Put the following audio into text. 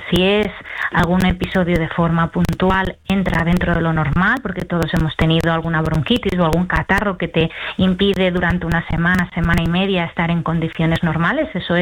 Si es algún episodio de forma puntual, entra dentro de lo normal, porque todos hemos tenido alguna bronquitis o algún catarro que te impide durante una semana, semana y media estar en condiciones normales. Eso